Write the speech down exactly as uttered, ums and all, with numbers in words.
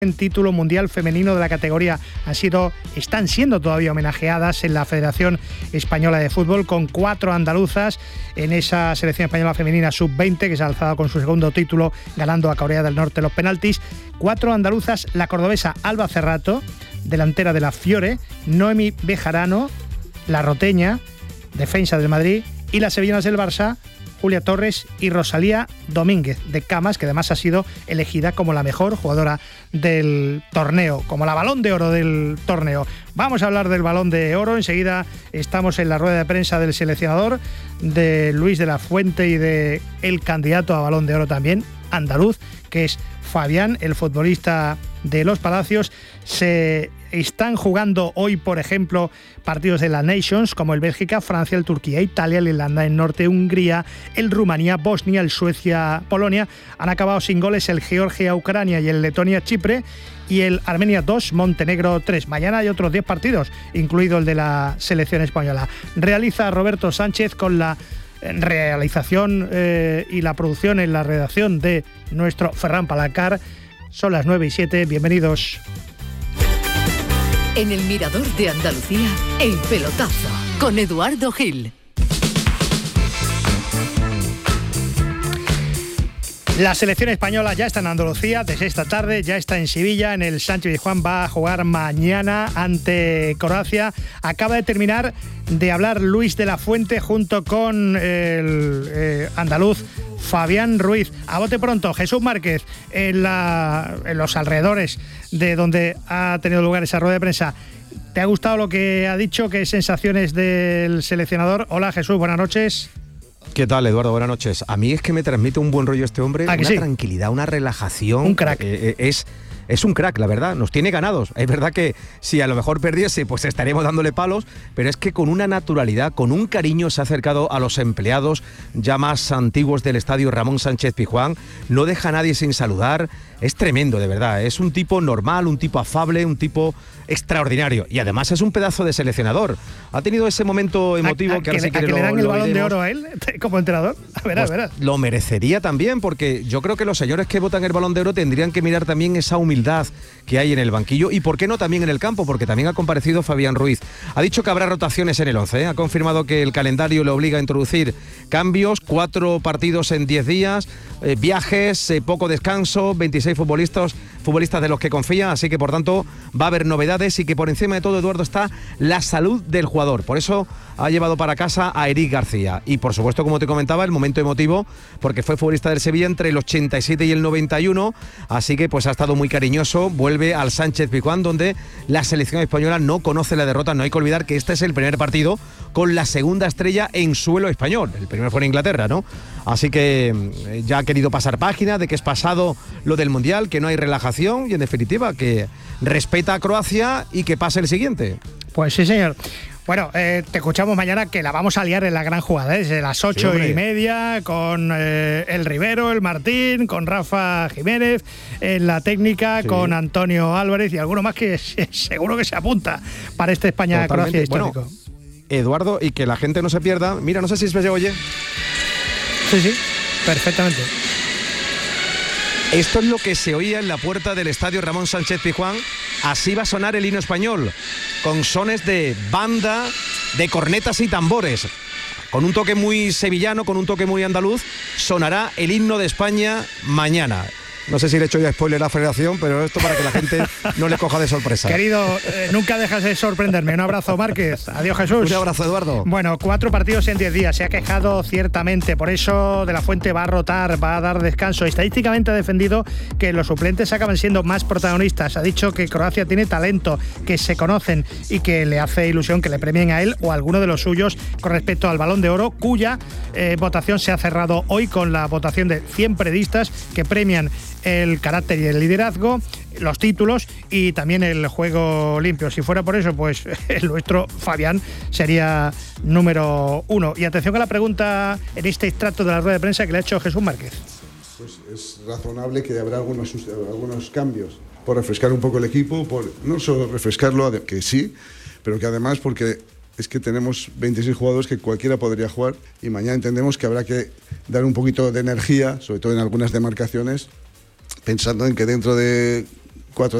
En título mundial femenino de la categoría han sido, están siendo todavía homenajeadas en la Federación Española de Fútbol, con cuatro andaluzas en esa selección española femenina sub veinte que se ha alzado con su segundo título ganando a Corea del Norte los penaltis. Cuatro andaluzas: la cordobesa Alba Cerrato, delantera de la Fiore; Noemi Bejarano, la roteña, defensa del Madrid; y las sevillanas del Barça, Julia Torres y Rosalía Domínguez de Camas, que además ha sido elegida como la mejor jugadora del torneo, como la Balón de Oro del torneo. Vamos a hablar del Balón de Oro. Enseguida estamos en la rueda de prensa del seleccionador, de Luis de la Fuente, y de el candidato a Balón de Oro también, andaluz, que es Fabián, el futbolista de Los Palacios. Se están jugando hoy, por ejemplo, partidos de la Nations, como el Bélgica, Francia, el Turquía, Italia, el Irlanda del Norte, Hungría, el Rumanía, Bosnia, el Suecia, Polonia. Han acabado sin goles el Georgia, Ucrania y el Letonia, Chipre, y el Armenia dos, Montenegro tres. Mañana hay otros diez partidos, incluido el de la selección española. Realiza Roberto Sánchez con la realización eh, y la producción en la redacción de nuestro Ferran Palacar. Son las nueve y siete, bienvenidos. En el Mirador de Andalucía, El Pelotazo, con Eduardo Gil. La selección española ya está en Andalucía desde esta tarde, ya está en Sevilla, en el Sánchez Pizjuán. Va a jugar mañana ante Croacia. Acaba de terminar de hablar Luis de la Fuente junto con el eh, andaluz Fabián Ruiz. A bote pronto, Jesús Márquez, en, la, en los alrededores de donde ha tenido lugar esa rueda de prensa. ¿Te ha gustado lo que ha dicho? ¿Qué sensaciones del seleccionador? Hola Jesús, buenas noches. ¿Qué tal, Eduardo? Buenas noches. A mí es que me transmite un buen rollo este hombre, una sí? tranquilidad, una relajación. Un crack. Eh, es, es un crack, la verdad. Nos tiene ganados. Es verdad que si a lo mejor perdiese, pues estaríamos dándole palos, pero es que con una naturalidad, con un cariño se ha acercado a los empleados ya más antiguos del estadio Ramón Sánchez Pizjuán. No deja a nadie sin saludar. Es tremendo, de verdad. Es un tipo normal, un tipo afable, un tipo extraordinario. Y además es un pedazo de seleccionador. Ha tenido ese momento emotivo a, a, que ahora que, sí quiere que lo, le dan el lo Balón veremos. de Oro a él como entrenador. A ver, pues a ver. Lo merecería también, porque yo creo que los señores que votan el Balón de Oro tendrían que mirar también esa humildad que hay en el banquillo, y por qué no también en el campo, porque también ha comparecido Fabián Ruiz. Ha dicho que habrá rotaciones en el once, ¿eh? Ha confirmado que el calendario le obliga a introducir cambios, cuatro partidos en diez días, eh, viajes, eh, poco descanso, veintiséis futbolistas, futbolistas de los que confía, así que por tanto va a haber novedades, y que por encima de todo, Eduardo, está la salud del jugador. Por eso ha llevado para casa a Eric García, y por supuesto, como te comentaba, el momento emotivo, porque fue futbolista del Sevilla entre el ochenta y siete y el noventa y uno, así que pues ha estado muy cariñoso. Vuelve al Sánchez Pizjuán, donde la selección española no conoce la derrota. No hay que olvidar que este es el primer partido con la segunda estrella en suelo español. El primero fue en Inglaterra, ¿no? Así que eh, ya ha querido pasar página de que es pasado lo del Mundial, que no hay relajación, y en definitiva que respeta a Croacia y que pase el siguiente. Pues sí, señor. Bueno, eh, te escuchamos mañana, que la vamos a liar en la gran jugada, ¿eh? Desde las ocho sí, y media, con eh, el Rivero, el Martín, con Rafa Jiménez, en la técnica, sí, con Antonio Álvarez y alguno más que seguro que se apunta para este España-Croacia histórico. Bueno, Eduardo, y que la gente no se pierda. Mira, no sé si se oye. Sí, sí, perfectamente. Esto es lo que se oía en la puerta del estadio Ramón Sánchez Pizjuán. Así va a sonar el himno español, con sones de banda, de cornetas y tambores. Con un toque muy sevillano, con un toque muy andaluz, sonará el himno de España mañana. No sé si le he hecho ya spoiler a la Federación, pero esto para que la gente no le coja de sorpresa. Querido, eh, nunca dejas de sorprenderme. Un abrazo, Márquez. Adiós, Jesús. Un abrazo, Eduardo. Bueno, cuatro partidos en diez días. Se ha quejado ciertamente. Por eso De la Fuente va a rotar, va a dar descanso. Estadísticamente ha defendido que los suplentes acaban siendo más protagonistas. Ha dicho que Croacia tiene talento, que se conocen y que le hace ilusión que le premien a él o a alguno de los suyos con respecto al Balón de Oro, cuya eh, votación se ha cerrado hoy con la votación de cien periodistas que premian el carácter y el liderazgo, los títulos y también el juego limpio. Si fuera por eso, pues el nuestro Fabián sería número uno. Y atención a la pregunta en este extracto de la rueda de prensa que le ha hecho Jesús Márquez. Pues es razonable que habrá algunos, algunos cambios por refrescar un poco el equipo, por no solo refrescarlo, que sí, pero que además porque es que tenemos veintiséis jugadores que cualquiera podría jugar, y mañana entendemos que habrá que dar un poquito de energía, sobre todo en algunas demarcaciones, pensando en que dentro de cuatro